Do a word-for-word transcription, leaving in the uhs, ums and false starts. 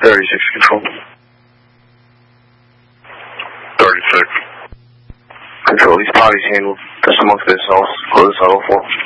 thirty-six control. thirty-six. Control, these parties handled. Just amongst themselves. Close huddle for.